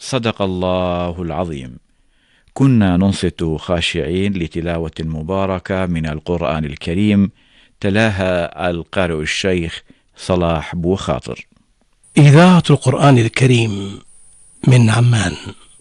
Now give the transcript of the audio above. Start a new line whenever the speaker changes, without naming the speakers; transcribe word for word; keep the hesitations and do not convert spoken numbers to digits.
صدق الله العظيم. كنا ننصت خاشعين لتلاوة مباركة من القرآن الكريم، تلاها القارئ الشيخ صلاح بو خاطر.
إذاعة القرآن الكريم من عمان.